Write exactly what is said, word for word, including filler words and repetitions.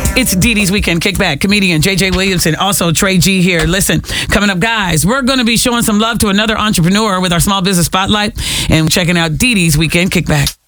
It's Dee Dee's Weekend Kickback. Comedian J J Williamson, also Trey G here. Listen, coming up, guys, we're going to be showing some love to another entrepreneur with our Small Business Spotlight and checking out Dee Dee's Weekend Kickback.